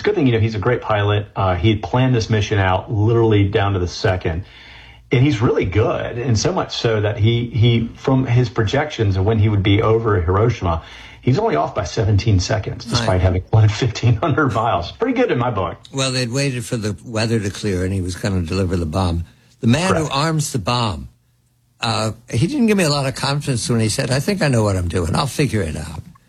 a good thing, he's a great pilot. He had planned this mission out literally down to the second. And he's really good, and so much so that he from his projections of when he would be over Hiroshima, he's only off by 17 seconds, despite having flown 1,500 miles. Pretty good in my book. Well, they'd waited for the weather to clear, and he was going to deliver the bomb. The man who arms the bomb, he didn't give me a lot of confidence when he said, "I think I know what I'm doing. I'll figure it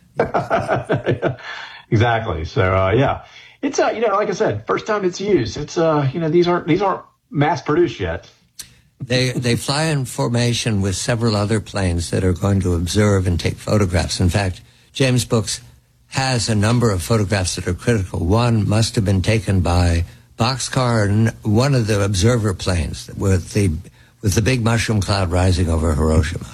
out." Exactly. So, it's like I said, first time it's used. It's these aren't mass produced yet. They fly in formation with several other planes that are going to observe and take photographs. In fact, James Books has a number of photographs that are critical. One must have been taken by Boxcar and one of the observer planes with the big mushroom cloud rising over Hiroshima.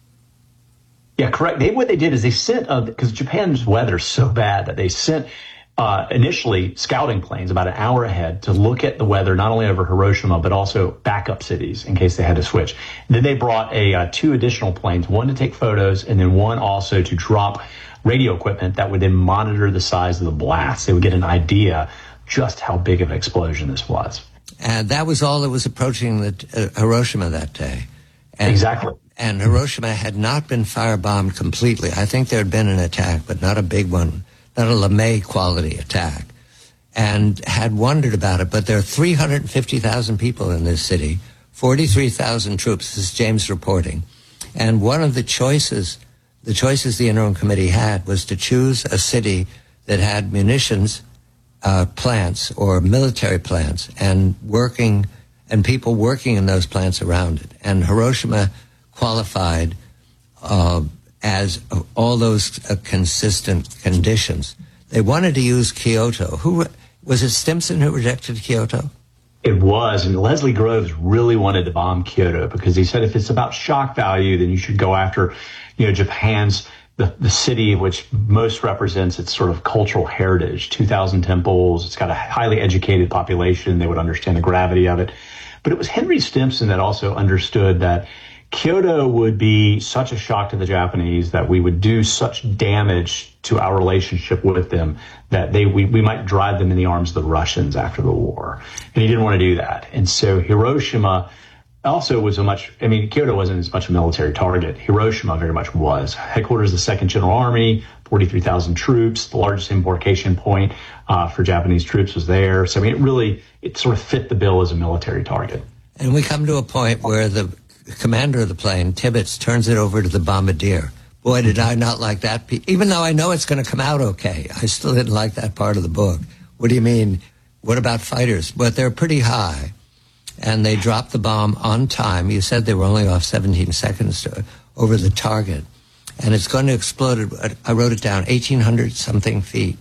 Yeah, correct. What they did is they sent, because Japan's weather is so bad that they sent initially scouting planes about an hour ahead to look at the weather, not only over Hiroshima, but also backup cities in case they had to switch. And then they brought two additional planes, one to take photos and then one also to drop radio equipment that would then monitor the size of the blast. They would get an idea just how big of an explosion this was. And that was all that was approaching Hiroshima that day. Exactly. And Hiroshima had not been firebombed completely. I think there had been an attack, but not a big one. Not a LeMay quality attack, and had wondered about it. But there are 350,000 people in this city, 43,000 troops. This is James reporting. And one of the choices the Interim Committee had was to choose a city that had munitions plants or military plants and people working in those plants around it. And Hiroshima qualified as all those consistent conditions. They wanted to use Kyoto. Who was it? Stimson who rejected Kyoto? It was, and Leslie Groves really wanted to bomb Kyoto because he said if it's about shock value, then you should go after, Japan's the city which most represents its sort of cultural heritage. 2,000 temples. It's got a highly educated population. They would understand the gravity of it. But it was Henry Stimson that also understood that Kyoto would be such a shock to the Japanese that we would do such damage to our relationship with them that we might drive them in the arms of the Russians after the war. And he didn't want to do that. And so Hiroshima also was Kyoto wasn't as much a military target. Hiroshima very much was. Headquarters of the 2nd General Army, 43,000 troops, the largest embarkation point for Japanese troops was there. So, it sort of fit the bill as a military target. And we come to a point where the commander of the plane, Tibbets, turns it over to the bombardier. Boy, did I not like that. Even though I know it's going to come out okay, I still didn't like that part of the book. What do you mean? What about fighters? But they're pretty high, and they dropped the bomb on time. You said they were only off 17 seconds over the target, and it's going to explode. I wrote it down, 1,800-something feet.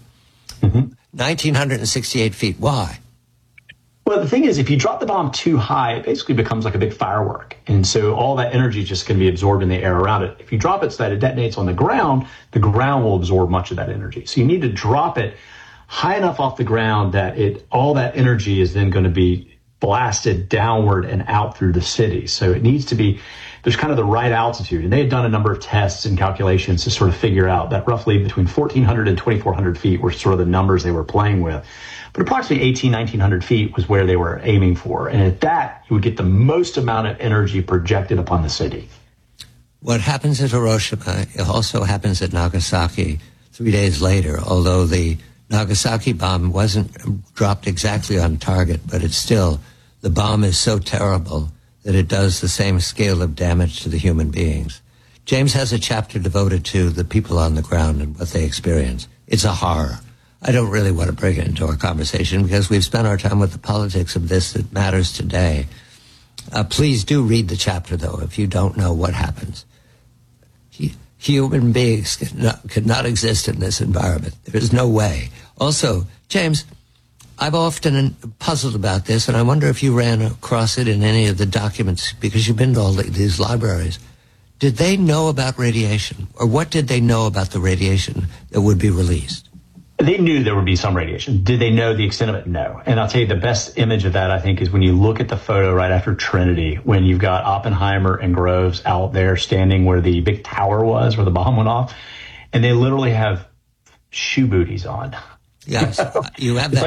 1,968 feet. Why? Well, the thing is, if you drop the bomb too high, it basically becomes like a big firework. And so all that energy is just going to be absorbed in the air around it. If you drop it so that it detonates on the ground will absorb much of that energy. So you need to drop it high enough off the ground that all that energy is then going to be blasted downward and out through the city. So it needs to be, there's kind of the right altitude. And they had done a number of tests and calculations to sort of figure out that roughly between 1,400 and 2,400 feet were sort of the numbers they were playing with. But approximately 1,900 feet was where they were aiming for. And at that, you would get the most amount of energy projected upon the city. What happens at Hiroshima, it also happens at Nagasaki 3 days later, although the Nagasaki bomb wasn't dropped exactly on target, but it's still, the bomb is so terrible that it does the same scale of damage to the human beings. James has a chapter devoted to the people on the ground and what they experience. It's a horror. I don't really want to bring it into our conversation because we've spent our time with the politics of this that matters today. Please do read the chapter, though, if you don't know what happens. Human beings could not exist in this environment. There is no way. Also, James, I've often puzzled about this, and I wonder if you ran across it in any of the documents, because you've been to all these libraries. Did they know about radiation, or what did they know about the radiation that would be released? They knew there would be some radiation. Did they know the extent of it? No. And I'll tell you, the best image of that, I think, is when you look at the photo right after Trinity, when you've got Oppenheimer and Groves out there standing where the big tower was, where the bomb went off, and they literally have shoe booties on. Yes, you have that.